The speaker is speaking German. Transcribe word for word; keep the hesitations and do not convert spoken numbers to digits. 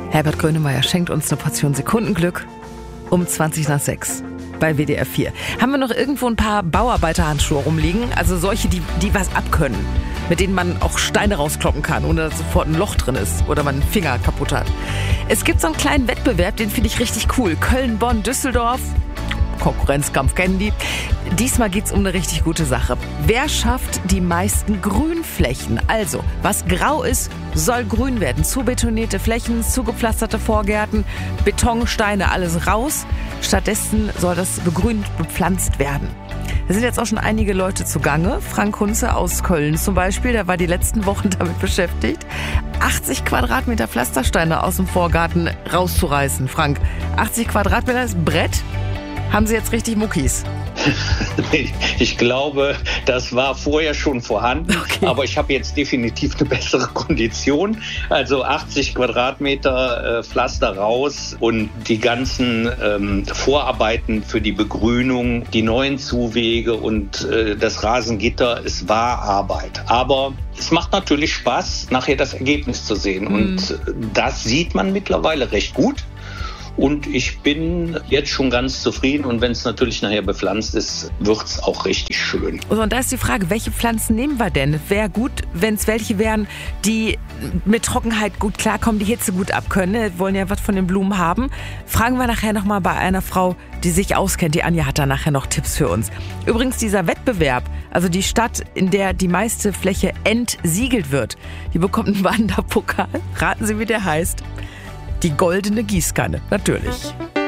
Herbert Grönemeyer schenkt uns eine Portion Sekundenglück um zwanzig nach sechs bei W D R vier. Haben wir noch irgendwo ein paar Bauarbeiterhandschuhe rumliegen? Also solche, die, die was abkönnen, mit denen man auch Steine rauskloppen kann, ohne dass sofort ein Loch drin ist oder man einen Finger kaputt hat. Es gibt so einen kleinen Wettbewerb, den finde ich richtig cool. Köln, Bonn, Düsseldorf. Konkurrenzkampf kennen die. Diesmal geht's um eine richtig gute Sache. Wer schafft die meisten Grünflächen? Also, was grau ist, soll grün werden. Zubetonierte Flächen, zugepflasterte Vorgärten, Beton, Steine, alles raus. Stattdessen soll das begrünt, bepflanzt werden. Da sind jetzt auch schon einige Leute zugange. Frank Hunze aus Köln zum Beispiel, der war die letzten Wochen damit beschäftigt, achtzig Quadratmeter Pflastersteine aus dem Vorgarten rauszureißen. Frank, achtzig Quadratmeter ist Brett? Haben Sie jetzt richtig Muckis? Ich glaube, das war vorher schon vorhanden, okay. Aber ich habe jetzt definitiv eine bessere Kondition. Also achtzig Quadratmeter äh, Pflaster raus und die ganzen ähm, Vorarbeiten für die Begrünung, die neuen Zuwege und äh, das Rasengitter, es war Arbeit. Aber es macht natürlich Spaß, nachher das Ergebnis zu sehen. Mhm. Und das sieht man mittlerweile recht gut. Und ich bin jetzt schon ganz zufrieden. Und wenn es natürlich nachher bepflanzt ist, wird es auch richtig schön. Und da ist die Frage, welche Pflanzen nehmen wir denn? Wäre gut, wenn es welche wären, die mit Trockenheit gut klarkommen, die Hitze gut abkönnen. Wir wollen ja was von den Blumen haben. Fragen wir nachher nochmal bei einer Frau, die sich auskennt. Die Anja hat da nachher noch Tipps für uns. Übrigens dieser Wettbewerb, also die Stadt, in der die meiste Fläche entsiegelt wird, die bekommt einen Wanderpokal. Raten Sie, wie der heißt? Die goldene Gießkanne, natürlich.